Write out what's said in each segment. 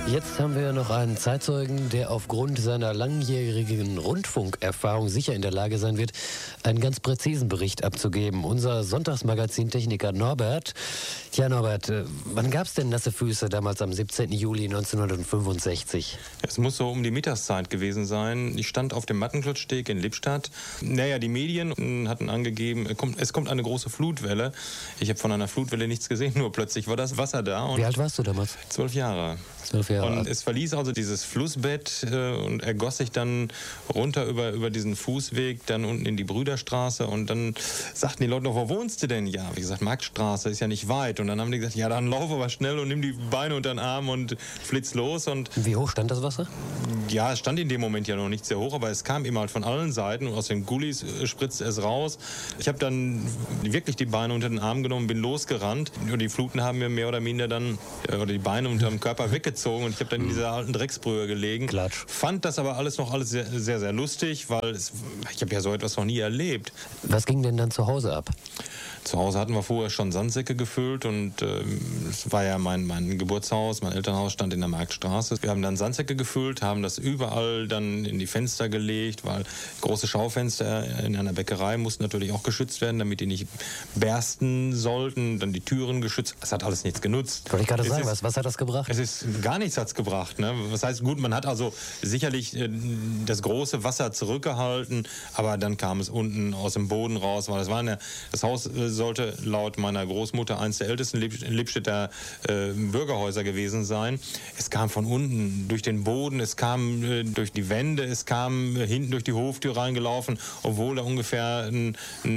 Jetzt haben wir noch einen Zeitzeugen, der aufgrund seiner langjährigen Rundfunkerfahrung sicher in der Lage sein wird, einen ganz präzisen Bericht abzugeben. Unser Sonntagsmagazin-Techniker Norbert. Tja, Norbert, wann gab es denn nasse Füße damals am 17. Juli 1965? Es muss so um die Mittagszeit gewesen sein. Ich stand auf dem Mattenklotsteg in Lippstadt. Naja, die Medien hatten angegeben, es kommt eine große Flutwelle. Ich habe von einer Flutwelle nichts gesehen, nur plötzlich war das Wasser da. Und wie alt warst du damals? 12 Jahre. 12 Jahre. Und es verließ also dieses Flussbett und ergoss sich dann runter über diesen Fußweg, dann unten in die Brüderstraße. Und dann sagten die Leute noch, wo wohnst du denn? Ja, wie gesagt, Marktstraße ist ja nicht weit. Und dann haben die gesagt, ja, dann lauf aber schnell und nimm die Beine unter den Arm und flitz los. Und wie hoch stand das Wasser? ja, es stand in dem Moment ja noch nicht sehr hoch, aber es kam immer halt von allen Seiten und aus den Gullis spritzte es raus. Ich habe dann wirklich die Beine unter den Arm genommen, bin losgerannt. Und die Fluten haben mir mehr oder minder dann oder die Beine unter dem Körper weggezogen und ich habe dann in dieser alten Drecksbrühe gelegen. Klatsch. Fand das aber alles sehr, sehr, sehr lustig, weil ich habe ja so etwas noch nie erlebt. Was ging denn dann zu Hause ab? Zu Hause hatten wir vorher schon Sandsäcke gefüllt und es war ja mein Geburtshaus, mein Elternhaus stand in der Marktstraße. Wir haben dann Sandsäcke gefüllt, haben das überall dann in die Fenster gelegt, weil große Schaufenster in einer Bäckerei mussten natürlich auch geschützt werden, damit die nicht bersten sollten. Dann die Türen geschützt. Das hat alles nichts genutzt. Wollte ich gerade sagen, was hat das gebracht? Es ist gar nichts hat's gebracht. Ne? Was heißt, gut, man hat also sicherlich das große Wasser zurückgehalten, aber dann kam es unten aus dem Boden raus, weil das Haus sollte laut meiner Großmutter eines der ältesten Lippstädter Bürgerhäuser gewesen sein. Es kam von unten durch den Boden, es kam durch die Wände, es kam hinten durch die Hoftür reingelaufen, obwohl da ungefähr ein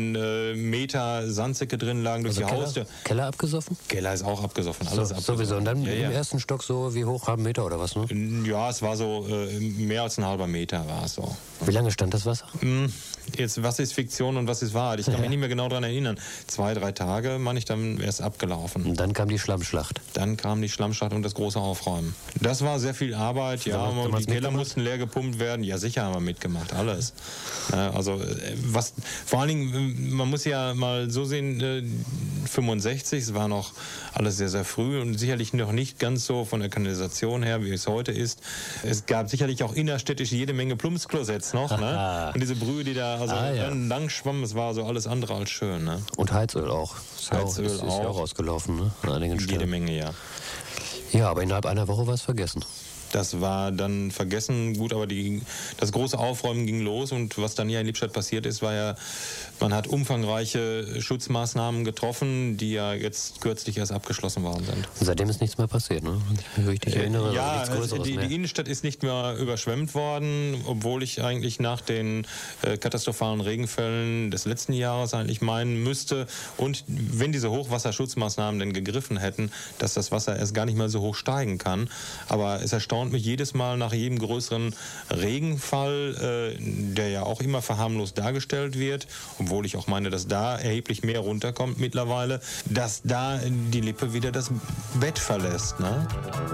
Meter Sandsäcke drin lagen durch die Haustür. Keller abgesoffen? Keller ist auch abgesoffen, alles abgesoffen. Sowieso. Und dann im ersten Stock so wie hoch, halben Meter oder was? Ne? Ja, es war so mehr als ein halber Meter war es so. Wie lange stand das Wasser? Jetzt, was ist Fiktion und was ist Wahrheit? Ich kann mich nicht mehr genau daran erinnern. 2, 3 Tage, meine ich, dann erst abgelaufen. Und dann kam die Schlammschlacht. Dann kam die Schlammschlacht und das große Aufräumen. Das war sehr viel Arbeit. Ja, die Keller mussten leer gepumpt werden. Ja, sicher haben wir mitgemacht, alles. Also, vor allen Dingen, man muss ja mal so sehen, 65, es war noch alles sehr, sehr früh und sicherlich noch nicht ganz so von der Kanalisation her, wie es heute ist. Es gab sicherlich auch innerstädtisch jede Menge Plumpsklosetts noch. Ne? Und diese Brühe, die da lang schwamm, es war so alles andere als schön. Ne? Und Heizöl auch. Heizöl ist ja auch ausgelaufen, ne? An einigen Stellen. Jede Menge, ja. Ja, aber innerhalb einer Woche war es vergessen. Das war dann vergessen, gut, aber das große Aufräumen ging los und was dann hier in Lippstadt passiert ist, war ja, man hat umfangreiche Schutzmaßnahmen getroffen, die ja jetzt kürzlich erst abgeschlossen worden sind. Und seitdem ist nichts mehr passiert, ne? Wenn ich mich richtig erinnere. Ja, die Innenstadt ist nicht mehr überschwemmt worden, obwohl ich eigentlich nach den katastrophalen Regenfällen des letzten Jahres eigentlich meinen müsste und wenn diese Hochwasserschutzmaßnahmen denn gegriffen hätten, dass das Wasser erst gar nicht mehr so hoch steigen kann. Aber es erstaunt mich jedes Mal nach jedem größeren Regenfall, der ja auch immer verharmlost dargestellt wird, obwohl ich auch meine, dass da erheblich mehr runterkommt mittlerweile, dass da die Lippe wieder das Bett verlässt. Ne?